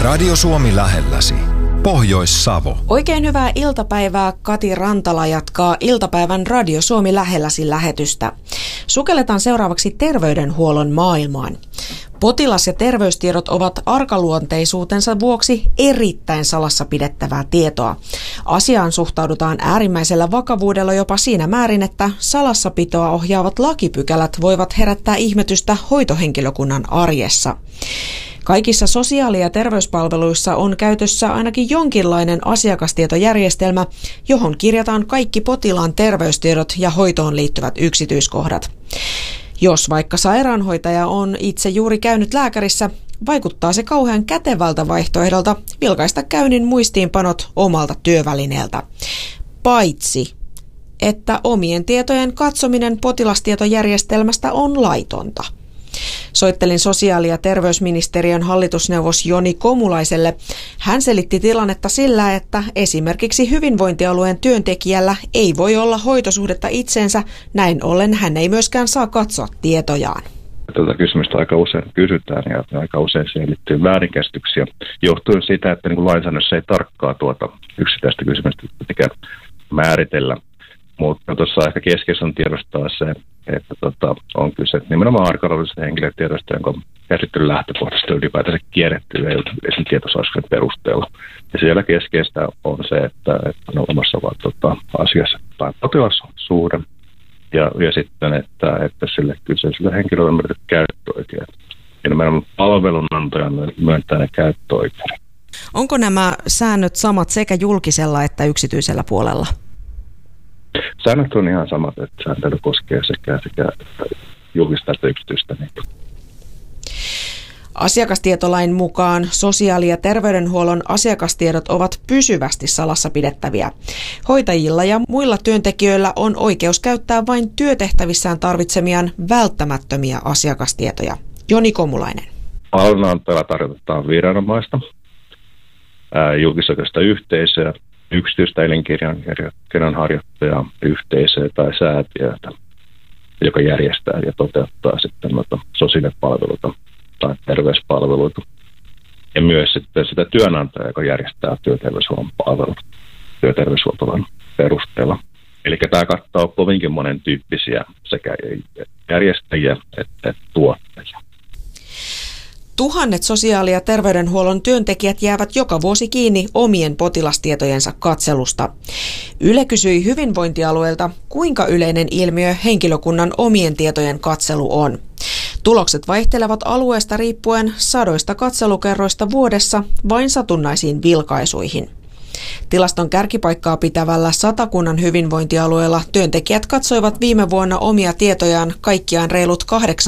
Radio Suomi lähelläsi. Pohjois-Savo. Oikein hyvää iltapäivää. Kati Rantala jatkaa iltapäivän Radio Suomi lähelläsi lähetystä. Sukelletaan seuraavaksi terveydenhuollon maailmaan. Potilas- ja terveystiedot ovat arkaluonteisuutensa vuoksi erittäin salassa pidettävää tietoa. Asiaan suhtaudutaan äärimmäisellä vakavuudella jopa siinä määrin, että salassapitoa ohjaavat lakipykälät voivat herättää ihmetystä hoitohenkilökunnan arjessa. Kaikissa sosiaali- ja terveyspalveluissa on käytössä ainakin jonkinlainen asiakastietojärjestelmä, johon kirjataan kaikki potilaan terveystiedot ja hoitoon liittyvät yksityiskohdat. Jos vaikka sairaanhoitaja on itse juuri käynyt lääkärissä, vaikuttaa se kauhean kätevältä vaihtoehdolta vilkaista käynnin muistiinpanot omalta työvälineeltä. Paitsi, että omien tietojen katsominen potilastietojärjestelmästä on laitonta. Soittelin sosiaali- ja terveysministeriön hallitusneuvos Joni Komulaiselle. Hän selitti tilannetta sillä, että esimerkiksi hyvinvointialueen työntekijällä ei voi olla hoitosuhdetta itseensä, näin ollen hän ei myöskään saa katsoa tietojaan. Tätä kysymystä aika usein kysytään ja aika usein siihen liittyy väärinkäsityksiä, johtuen siitä, että niin kuin lainsäädännössä ei tarkkaa yksittäistä kysymystä määritellä. Mutta tuossa ehkä keskeistä on tiedostaa se, että on kyse nimenomaan arkaluonteisesta henkilötiedosta, jonka käsittelyn lähtökohdasta ylipäätänsä kierretty esimerkiksi tietosaasken perusteella. Ja siellä keskeistä on se, että on olemassa asiassa tai potilassuhde ja sitten, että sille kyseiselle henkilölle on myönnetty käyttöoikeus. Ja nimenomaan palvelunantajan myöntää ne käyttöoikeudet. Onko nämä säännöt samat sekä julkisella että yksityisellä puolella? Säännöt on ihan samat, että sääntely koskee sekä julkista että yksityistä. Asiakastietolain mukaan sosiaali- ja terveydenhuollon asiakastiedot ovat pysyvästi salassa pidettäviä. Hoitajilla ja muilla työntekijöillä on oikeus käyttää vain työtehtävissään tarvitsemiaan välttämättömiä asiakastietoja. Joni Komulainen. Palvelunantajalla tarjotaan viranomaista, julkisoikeudellista yhteisöä, yksityistä elinkeinonharjoittajaa, yhteisöä tai säätiötä, joka järjestää ja toteuttaa sitten sosiaalipalveluita tai terveyspalveluita. Ja myös sitten sitä työnantajaa, joka järjestää työterveyshuollon palvelut työterveyshuoltolain perusteella. Eli tämä kattaa kovinkin monen tyyppisiä sekä järjestäjiä että tuottajia. Tuhannet sosiaali- ja terveydenhuollon työntekijät jäävät joka vuosi kiinni omien potilastietojensa katselusta. Yle kysyi hyvinvointialueelta, kuinka yleinen ilmiö henkilökunnan omien tietojen katselu on. Tulokset vaihtelevat alueesta riippuen sadoista katselukerroista vuodessa vain satunnaisiin vilkaisuihin. Tilaston kärkipaikkaa pitävällä Satakunnan hyvinvointialueella työntekijät katsoivat viime vuonna omia tietojaan kaikkiaan reilut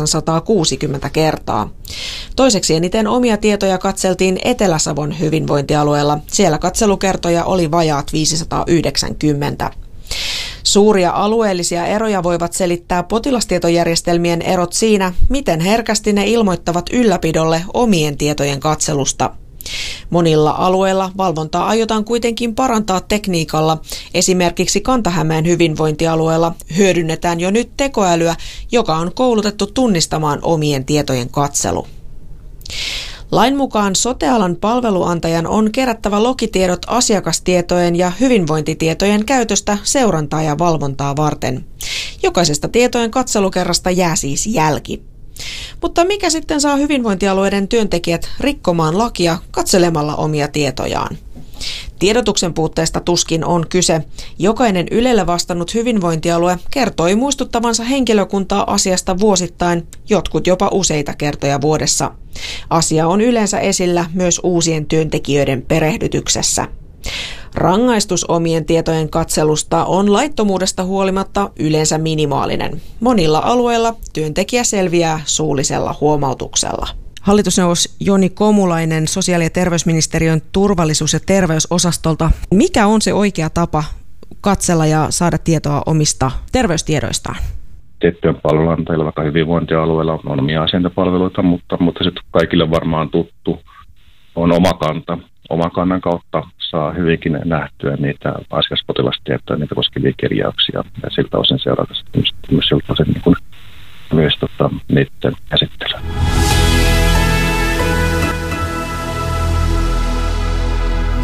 860 kertaa. Toiseksi eniten omia tietoja katseltiin Etelä-Savon hyvinvointialueella. Siellä katselukertoja oli vajaat 590. Suuria alueellisia eroja voivat selittää potilastietojärjestelmien erot siinä, miten herkästi ne ilmoittavat ylläpidolle omien tietojen katselusta. Monilla alueilla valvontaa aiotaan kuitenkin parantaa tekniikalla. Esimerkiksi Kanta-Hämeen hyvinvointialueella hyödynnetään jo nyt tekoälyä, joka on koulutettu tunnistamaan omien tietojen katselu. Lain mukaan sote-alan palveluantajan on kerättävä logitiedot asiakastietojen ja hyvinvointitietojen käytöstä seurantaa ja valvontaa varten. Jokaisesta tietojen katselukerrasta jää siis jälki. Mutta mikä sitten saa hyvinvointialueiden työntekijät rikkomaan lakia katselemalla omia tietojaan? Tiedotuksen puutteesta tuskin on kyse. Jokainen Ylelle vastannut hyvinvointialue kertoi muistuttavansa henkilökuntaa asiasta vuosittain, jotkut jopa useita kertoja vuodessa. Asia on yleensä esillä myös uusien työntekijöiden perehdytyksessä. Rangaistus omien tietojen katselusta on laittomuudesta huolimatta yleensä minimaalinen. Monilla alueilla työntekijä selviää suullisella huomautuksella. Hallitusneuvos Joni Komulainen sosiaali- ja terveysministeriön turvallisuus- ja terveysosastolta. Mikä on se oikea tapa katsella ja saada tietoa omista terveystiedoistaan? Tiettyjen palvelunantajilla, vaikka hyvinvointialueilla on omia asiantapalveluita, mutta sitten kaikille varmaan tuttu on oma kanta. Oman kannan kautta saa hyvinkin nähtyä niitä asiakaspotilastietoja, niitä koskevia kirjauksia ja siltä osin seurata myös siltä osin myös niiden käsittelyä.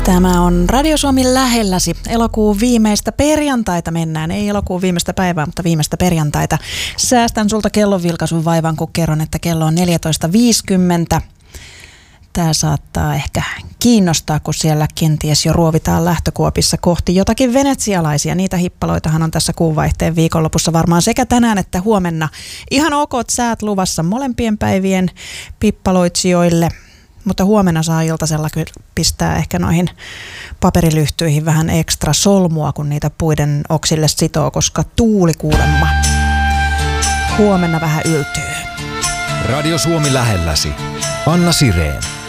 Tämä on Radio Suomi lähelläsi. Elokuun viimeistä perjantaita mennään. Ei elokuun viimeistä päivää, mutta viimeistä perjantaita. Säästän sulta kellon vilkaisun vaivan, kun kerron, että kello on 14.50. Tämä saattaa ehkä kiinnostaa, kun siellä kenties jo ruovitaan lähtökuopissa kohti jotakin venetsialaisia. Niitä hippaloitahan on tässä kuunvaihteen viikonlopussa varmaan sekä tänään että huomenna. Ihan ok säät luvassa molempien päivien pippaloitsijoille. Mutta huomenna saa iltasella kyllä pistää ehkä noihin paperilyhtyihin vähän ekstra solmua, kun niitä puiden oksille sitoo, koska tuuli kuulemma huomenna vähän yltyy. Radio Suomi lähelläsi. Anna Sireen.